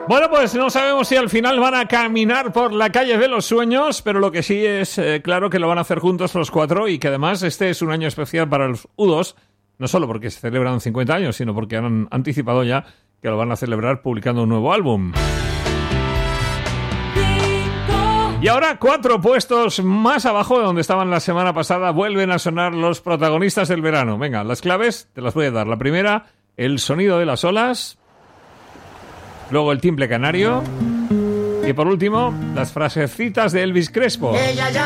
Bueno, pues no sabemos si al final van a caminar por la calle de los sueños, pero lo que sí es claro que lo van a hacer juntos los cuatro y que además este es un año especial para los U2, no solo porque se celebran 50 años, sino porque han anticipado ya que lo van a celebrar publicando un nuevo álbum. Y ahora 4 puestos más abajo de donde estaban la semana pasada vuelven a sonar los protagonistas del verano. Venga, las claves te las voy a dar. La primera, el sonido de las olas. Luego el timbre canario. Y por último, las frasecitas de Elvis Crespo.